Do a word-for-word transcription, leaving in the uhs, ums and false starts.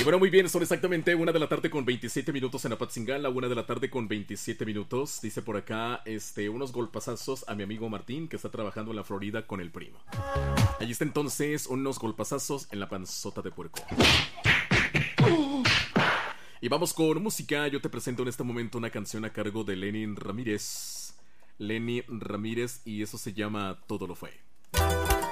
Bueno, muy bien, son exactamente una de la tarde con veintisiete minutos en Apatzingán, la una de la tarde con veintisiete minutos. Dice por acá, este, unos golpazazos a mi amigo Martín, que está trabajando en la Florida con el primo. Allí está entonces, unos golpazazos en la panzota de puerco. Y vamos con música. Yo te presento en este momento una canción a cargo de Lenny Ramírez. Lenny Ramírez, y eso se llama Todo lo fue.